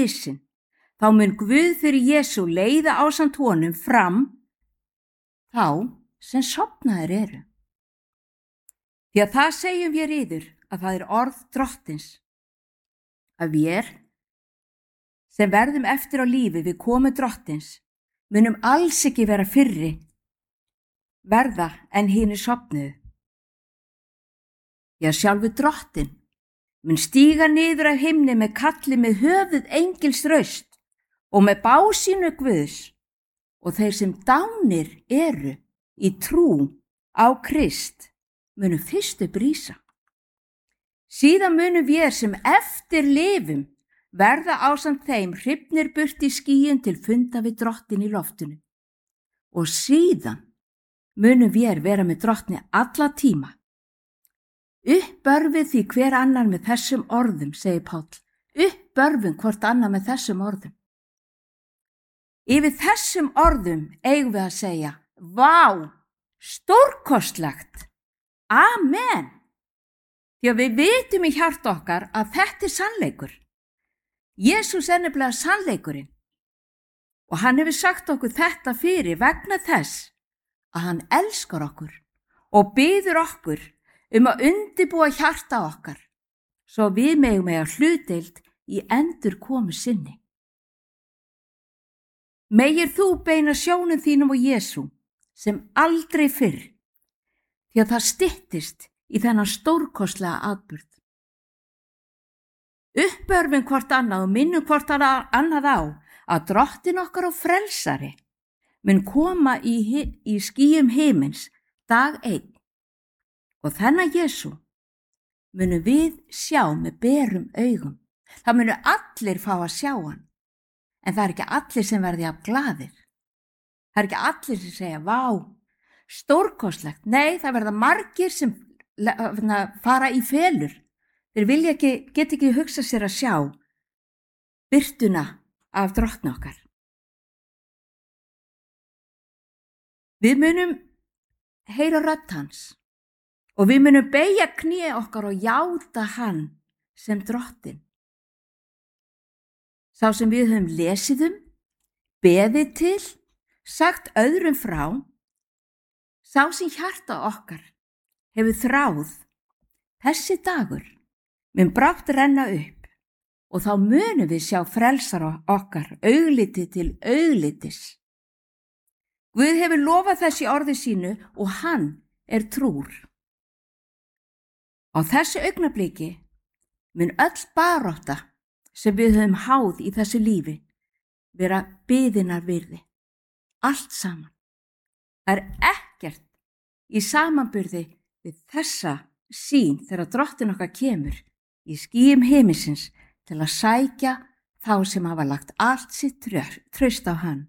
risinn, þá mun Guð fyrir Jesú leiða ásamt honum fram þá sem sofnaðir eru. Því að það segjum vér yður að það orð Drottins, að vér sem verðum eftir á lífi við komu Drottins munum alls ekki vera fyrri verða en hinir sofnuðu. Því að sjálfur Drottinn mun stíga niður af himni með kalli með höfuð engils raust og með básínu Guðs, og þeir sem dánir eru í trú á Krist munu fyrst upp rísa. Síðan munum vér sem eftir lifum verða ásamt þeim hrifnir burt í skýjun til funda við Drottinn í loftinu, og síðan munum vér vera með Drottni alla tíma. Uppörfið því hver annar með þessum orðum, segir Páll, uppörfum hvort annar með þessum orðum. Yfir þessum orðum eigum við að segja, vá, stórkostlegt, amen. Því að við vitum í hjarta okkar að þetta sannleikur. Jesús nefnilega sannleikurinn, og hann hefur sagt okkur þetta fyrir vegna þess að hann elskar okkur og biður okkur að undirbúa hjarta okkar, svo við megum eiga hlutdeild í endurkomu sinni. Megir þú beina sjónum þínum og Jesú sem aldrei fyrr, því að það styttist í þennan stórkostlega atburð. Uppörfum hvort annað og minnum hvort annað á að Drottinn okkar og frelsari mun koma í skýjum himins dag einn, og þennan Jesú munum við sjá með berum augum. Það munu allir fá að sjá hann, en það ekki allir sem verði af glaðir. Það ekki allir sem segja, vá, stórkostlegt. Nei, það verða margir sem fara í felur. Þeir geta ekki hugsa sér að sjá birtuna af Drottni okkar. Við munum heyra rödd hans og við munum beygja kné okkar og játa hann sem Drottinn. Sá sem við höfum lesið beðið til, sagt öðrum frá, sá sem hjarta okkar hefur þráð, þessi dagur mun brátt renna upp, og þá munum við sjá frelsara okkar augliti til auglitis. Guð hefur lofað þessi orði sínu og hann trúr. Á þessu augnabliki mun öll barátta sem við höfum háð í þessu lífi vera biðinnar virði. Allt saman. Það ekkert í samanburði við þessa sýn þegar Drottinn okkar kemur í skýjum himinsins til að sækja þá sem hafa lagt allt sitt traust á hann.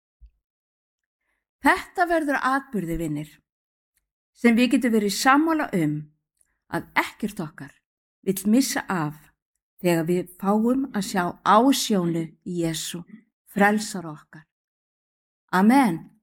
Þetta verður atburði, vinir, sem við getum verið sammála að ekkert okkar vill missa af þegar við fáum að sjá ásjónu Jesú, frelsara okkar. Amen.